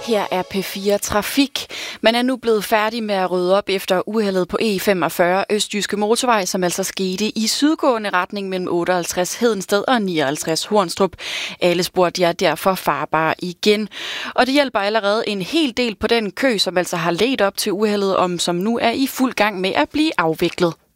Her er P4 Trafik. Man er nu blevet færdig med at rydde op efter uheldet på E45 Østjyske Motorvej, som altså skete i sydgående retning mellem 58 Hedensted og 59 Hornstrup. Alle spor de er derfor farbare igen. Og det hjælper allerede en hel del på den kø, som altså har ledt op til uheldet, som nu er i fuld gang med at blive afviklet.